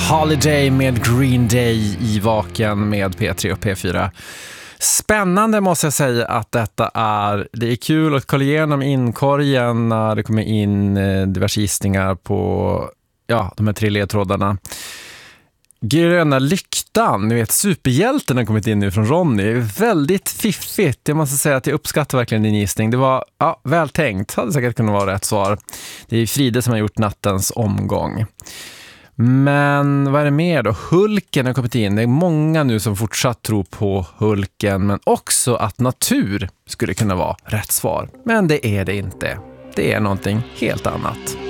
Holiday med Green Day i Vaken med P3 och P4. Spännande måste jag säga att detta är. Det är kul att kolla igenom inkorgen när det kommer in diverse gissningar på de här 3 ledtrådarna. Gröna lyktan, ni vet superhjälten har kommit in nu från Ronny. Väldigt fiffigt, jag måste säga att jag uppskattar verkligen din gissning. Det var väl tänkt, hade säkert kunnat vara rätt svar. Det är Fride som har gjort nattens omgång. Men vad är det mer då? Hulken har kommit in. Det är många nu som fortsatt tror på Hulken, men också att natur skulle kunna vara rätt svar. Men det är det inte. Det är någonting helt annat.